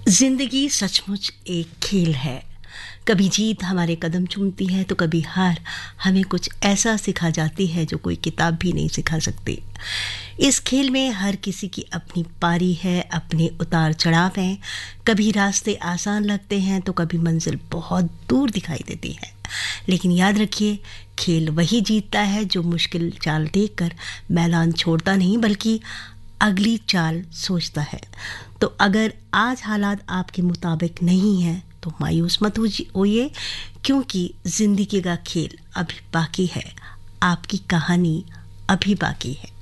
जिंदगी सचमुच एक खेल है। कभी जीत हमारे कदम चूमती है तो कभी हार हमें कुछ ऐसा सिखा जाती है जो कोई किताब भी नहीं सिखा सकती। इस खेल में हर किसी की अपनी पारी है, अपने उतार चढ़ाव हैं। कभी रास्ते आसान लगते हैं तो कभी मंजिल बहुत दूर दिखाई देती है। लेकिन याद रखिए, खेल वही जीतता है जो मुश्किल चाल देखकर मैदान छोड़ता नहीं बल्कि अगली चाल सोचता है। तो अगर आज हालात आपके मुताबिक नहीं हैं तो मायूस मत होइए, क्योंकि जिंदगी का खेल अभी बाकी है, आपकी कहानी अभी बाकी है।